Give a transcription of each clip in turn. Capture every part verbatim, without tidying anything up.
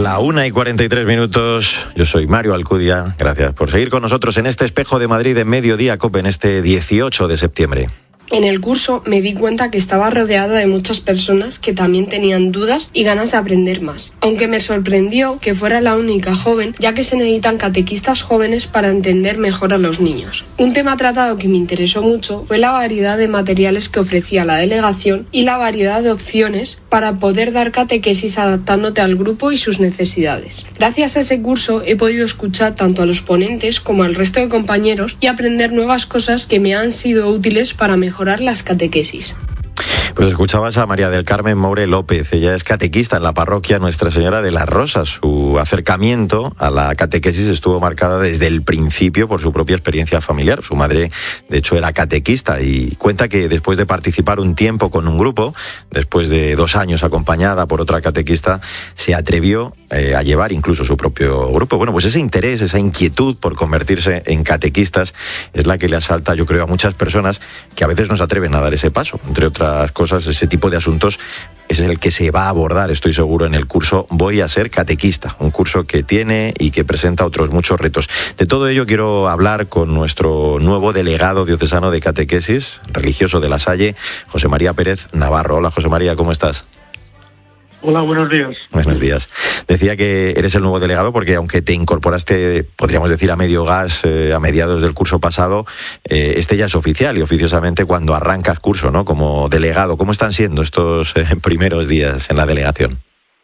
la una y cuarenta y tres minutos. Yo soy Mario Alcudia. Gracias por seguir con nosotros en este Espejo de Madrid de Mediodía COPE en este dieciocho de septiembre. En el curso me di cuenta que estaba rodeada de muchas personas que también tenían dudas y ganas de aprender más. Aunque me sorprendió que fuera la única joven, ya que se necesitan catequistas jóvenes para entender mejor a los niños. Un tema tratado que me interesó mucho fue la variedad de materiales que ofrecía la delegación y la variedad de opciones para poder dar catequesis adaptándote al grupo y sus necesidades. Gracias a ese curso he podido escuchar tanto a los ponentes como al resto de compañeros y aprender nuevas cosas que me han sido útiles para mejorar las catequesis. Pues escuchabas a María del Carmen Moure López. Ella es catequista en la parroquia Nuestra Señora de las Rosas. Su acercamiento a la catequesis estuvo marcada desde el principio por su propia experiencia familiar. Su madre, de hecho, era catequista y cuenta que después de participar un tiempo con un grupo, después de dos años acompañada por otra catequista, se atrevió eh, a llevar incluso su propio grupo. Bueno, pues ese interés, esa inquietud por convertirse en catequistas es la que le asalta, yo creo, a muchas personas que a veces no se atreven a dar ese paso. Entre otras cosas, ese tipo de asuntos es el que se va a abordar, estoy seguro, en el curso Voy a ser catequista, un curso que tiene y que presenta otros muchos retos. De todo ello quiero hablar con nuestro nuevo delegado diocesano de catequesis, religioso de La Salle, José María Pérez Navarro. Hola, José María, ¿cómo estás? Hola, buenos días. Buenos días. Decía que eres el nuevo delegado porque aunque te incorporaste, podríamos decir, a medio gas eh, a mediados del curso pasado, eh, este ya es oficial y oficiosamente cuando arrancas curso, ¿no? Como delegado. ¿Cómo están siendo estos eh, primeros días en la delegación?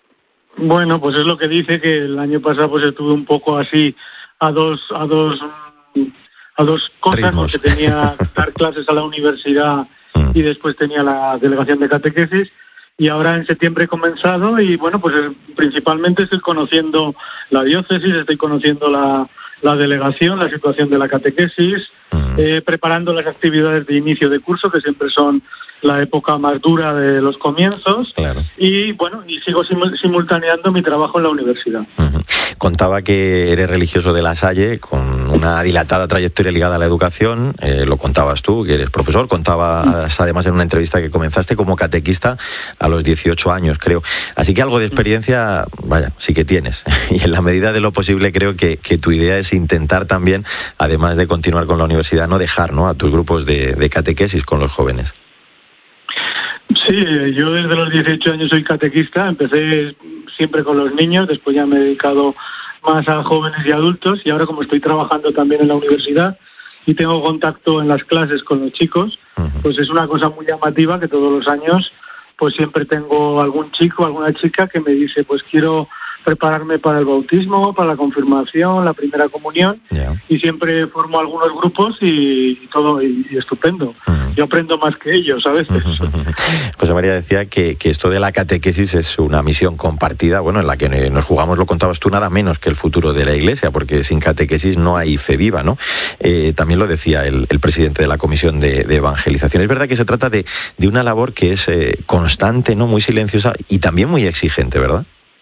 Bueno, pues es lo que dice, que el año pasado pues estuve un poco así a dos a dos a dos cosas, Ritmos. Porque tenía que dar clases a la universidad mm. y después tenía la delegación de catequesis. Y ahora en septiembre he comenzado y bueno, pues principalmente estoy conociendo la diócesis, estoy conociendo la, la delegación, la situación de la catequesis, uh-huh. eh, preparando las actividades de inicio de curso, que siempre son la época más dura de los comienzos. Claro. Y bueno, y sigo sim- simultaneando mi trabajo en la universidad. Uh-huh. Contaba que eres religioso de La Salle, con una dilatada trayectoria ligada a la educación, eh, lo contabas tú, que eres profesor, contabas además en una entrevista que comenzaste como catequista a los dieciocho años, creo. Así que algo de experiencia, vaya, sí que tienes. Y en la medida de lo posible creo que, que tu idea es intentar también, además de continuar con la universidad, no dejar, ¿no?, a tus grupos de, de catequesis con los jóvenes. Sí, yo desde los dieciocho años soy catequista, empecé siempre con los niños, después ya me he dedicado más a jóvenes y adultos y ahora como estoy trabajando también en la universidad y tengo contacto en las clases con los chicos, uh-huh. pues es una cosa muy llamativa que todos los años pues siempre tengo algún chico, alguna chica que me dice pues quiero prepararme para el bautismo, para la confirmación, la primera comunión, yeah. y siempre formo algunos grupos y, y todo, y, y estupendo. Uh-huh. Yo aprendo más que ellos a veces. Uh-huh. José María decía que, que esto de la catequesis es una misión compartida, bueno, en la que nos jugamos, lo contabas tú, nada menos que el futuro de la Iglesia, porque sin catequesis no hay fe viva, ¿no? Eh, también lo decía el, el presidente de la Comisión de, de Evangelización. Es verdad que se trata de, de una labor que es eh, constante, ¿no?, muy silenciosa y también muy exigente, ¿verdad?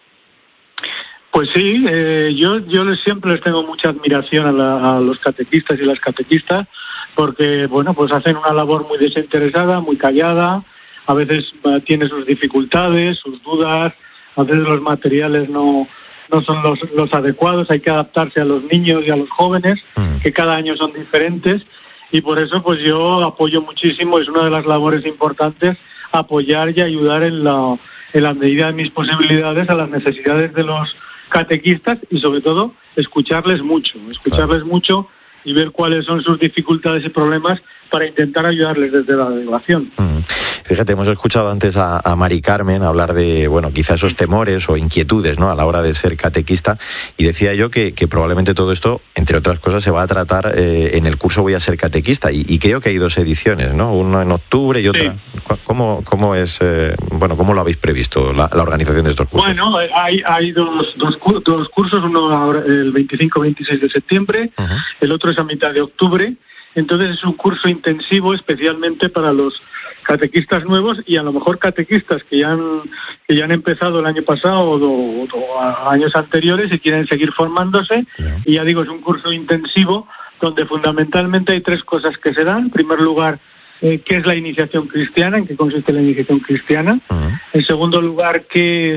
Pues sí, eh, yo yo les, siempre les tengo mucha admiración a, la, a los catequistas y las catequistas porque, bueno, pues hacen una labor muy desinteresada, muy callada, a veces uh, tiene sus dificultades, sus dudas, a veces los materiales no no son los, los adecuados, hay que adaptarse a los niños y a los jóvenes, mm. que cada año son diferentes, y por eso pues yo apoyo muchísimo, es una de las labores importantes, apoyar y ayudar en la, en la medida de mis posibilidades a las necesidades de los catequistas y sobre todo escucharles mucho, escucharles claro. mucho y ver cuáles son sus dificultades y problemas para intentar ayudarles desde la delegación. Mm. Fíjate, hemos escuchado antes a, a Mari Carmen hablar de, bueno, quizá esos temores o inquietudes, ¿no?, a la hora de ser catequista, y decía yo que, que probablemente todo esto, entre otras cosas, se va a tratar eh, en el curso Voy a ser catequista, y, y creo que hay dos ediciones, ¿no?, una en octubre y otra. Sí. ¿Cómo, cómo es, eh, bueno, cómo lo habéis previsto, la, la organización de estos cursos? Bueno, hay, hay dos, dos, dos cursos, uno ahora el veinticinco veintiséis de septiembre, uh-huh. el otro es a mitad de octubre. Entonces es un curso intensivo especialmente para los catequistas nuevos y a lo mejor catequistas que ya han, que ya han empezado el año pasado o, o, o a años anteriores y quieren seguir formándose. Yeah. Y ya digo, es un curso intensivo donde fundamentalmente hay tres cosas que se dan. En primer lugar, eh, ¿qué es la iniciación cristiana? ¿En qué consiste la iniciación cristiana? Uh-huh. En segundo lugar, ¿qué es,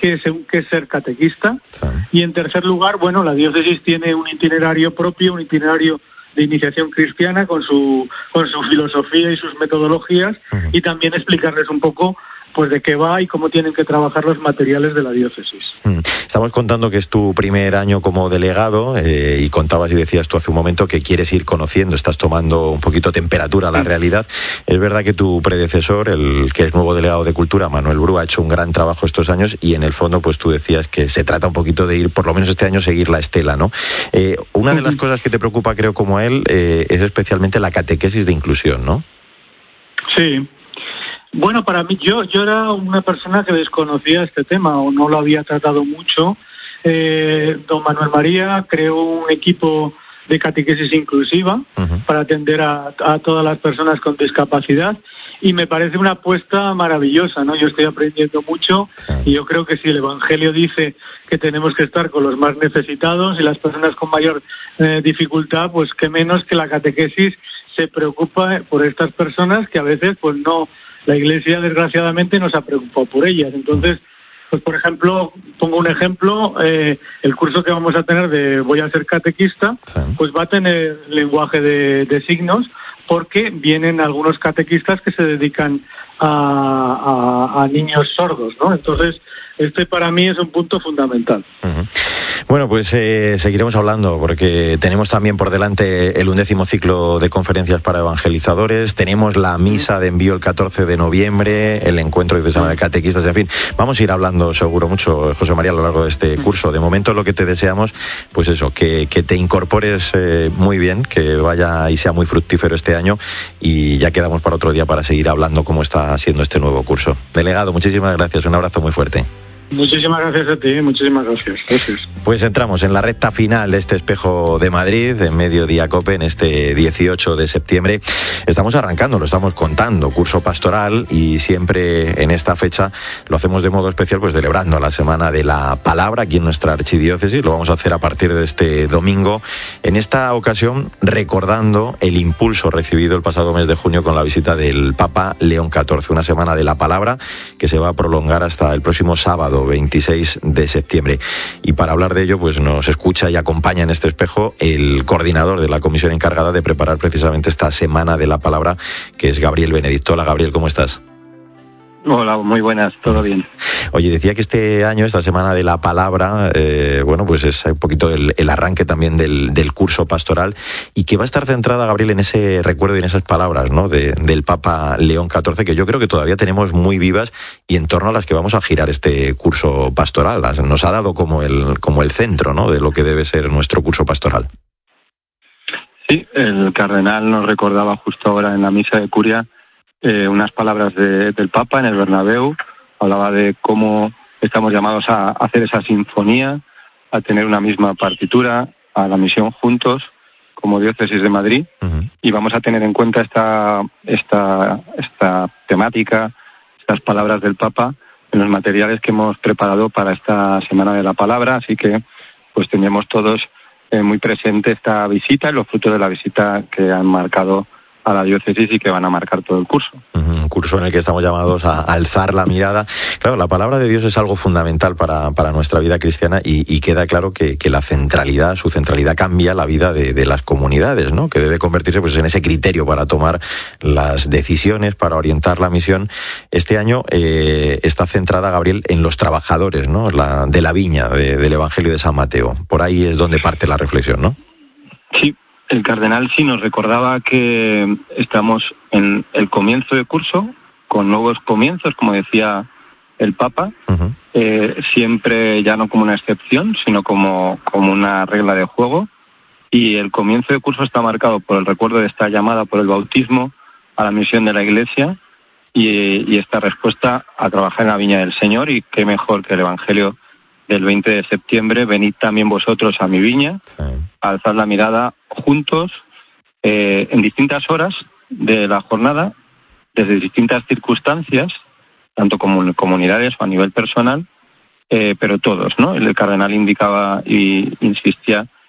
qué es, qué es ser catequista. Sí. Y en tercer lugar, bueno, la diócesis tiene un itinerario propio, un itinerario de iniciación cristiana con su con su filosofía y sus metodologías, uh-huh. y también explicarles un poco pues de qué va y cómo tienen que trabajar los materiales de la diócesis. Estamos contando que es tu primer año como delegado eh, y contabas y decías tú hace un momento que quieres ir conociendo, estás tomando un poquito temperatura a la sí. realidad. Es verdad que tu predecesor, el que es nuevo delegado de Cultura, Manuel Bru, ha hecho un gran trabajo estos años y en el fondo pues tú decías que se trata un poquito de ir, por lo menos este año, seguir la estela, ¿no? Eh, una de las cosas que te preocupa, creo, como a él, eh, es especialmente la catequesis de inclusión, ¿no? Sí. Bueno, para mí, yo yo era una persona que desconocía este tema o no lo había tratado mucho. Eh, don Manuel María creó un equipo de catequesis inclusiva uh-huh. para atender a, a todas las personas con discapacidad y me parece una apuesta maravillosa, ¿no? Yo estoy aprendiendo mucho sí. y yo creo que si el Evangelio dice que tenemos que estar con los más necesitados y las personas con mayor eh, dificultad, pues qué menos que la catequesis se preocupa por estas personas que a veces pues no... La Iglesia, desgraciadamente, no se ha preocupado por ellas. Entonces, pues por ejemplo, pongo un ejemplo, eh, el curso que vamos a tener de Voy a ser catequista, sí. pues va a tener lenguaje de, de signos, porque vienen algunos catequistas que se dedican a, a, a niños sordos, ¿no? Entonces, este para mí es un punto fundamental. Uh-huh. Bueno, pues eh, seguiremos hablando porque tenemos también por delante el undécimo ciclo de conferencias para evangelizadores, tenemos la misa de envío el catorce de noviembre, el encuentro de catequistas, en fin, vamos a ir hablando seguro mucho, José María, a lo largo de este curso. De momento lo que te deseamos, pues eso, que, que te incorpores eh, muy bien, que vaya y sea muy fructífero este año y ya quedamos para otro día para seguir hablando cómo está siendo este nuevo curso. Delegado, muchísimas gracias, un abrazo muy fuerte. Muchísimas gracias a ti, muchísimas gracias. gracias. Pues entramos en la recta final de este Espejo de Madrid, en Mediodía Cope, en este dieciocho de septiembre. Estamos arrancando, lo estamos contando, curso pastoral, y siempre en esta fecha lo hacemos de modo especial, pues celebrando la Semana de la Palabra aquí en nuestra archidiócesis. Lo vamos a hacer a partir de este domingo. En esta ocasión, recordando el impulso recibido el pasado mes de junio con la visita del Papa León catorce, una Semana de la Palabra que se va a prolongar hasta el próximo sábado, veintiséis de septiembre. Y para hablar de ello, pues nos escucha y acompaña en este espejo el coordinador de la comisión encargada de preparar precisamente esta Semana de la Palabra, que es Gabriel Benedicto. Hola, Gabriel, ¿cómo estás? Hola, muy buenas, todo bien. Oye, decía que este año, esta Semana de la Palabra, eh, bueno, pues es un poquito el, el arranque también del, del curso pastoral, y que va a estar centrada, Gabriel, en ese recuerdo y en esas palabras, ¿no?, de, del Papa León catorce, que yo creo que todavía tenemos muy vivas y en torno a las que vamos a girar este curso pastoral. Nos ha dado como el, como el centro, ¿no?, de lo que debe ser nuestro curso pastoral. Sí, el cardenal nos recordaba justo ahora en la misa de Curia Eh, unas palabras de, del Papa en el Bernabéu. Hablaba de cómo estamos llamados a hacer esa sinfonía, a tener una misma partitura, a la misión juntos como diócesis de Madrid. Uh-huh. Y vamos a tener en cuenta esta, esta, esta temática, estas palabras del Papa en los materiales que hemos preparado para esta Semana de la Palabra. Así que pues tendremos todos eh, muy presente esta visita y los frutos de la visita que han marcado a la diócesis y que van a marcar todo el curso. Un curso en el que estamos llamados a alzar la mirada. Claro, la palabra de Dios es algo fundamental para, para nuestra vida cristiana y, y queda claro que, que la centralidad, su centralidad cambia la vida de, de las comunidades, ¿no?, que debe convertirse pues en ese criterio para tomar las decisiones, para orientar la misión. Este año eh, está centrada, Gabriel, en los trabajadores, ¿no?, la, de la viña, de, del Evangelio de San Mateo. Por ahí es donde parte la reflexión, ¿no? Sí. El cardenal sí nos recordaba que estamos en el comienzo de curso, con nuevos comienzos, como decía el Papa, uh-huh. eh, siempre ya no como una excepción, sino como, como una regla de juego. Y el comienzo de curso está marcado por el recuerdo de esta llamada por el bautismo a la misión de la Iglesia y, y esta respuesta a trabajar en la viña del Señor. Y qué mejor que el Evangelio del veinte de septiembre, venid también vosotros a mi viña, sí. Alzad la mirada juntos, eh, en distintas horas de la jornada, desde distintas circunstancias, tanto como comunidades o a nivel personal, eh, pero todos, ¿no? El cardenal indicaba y insistía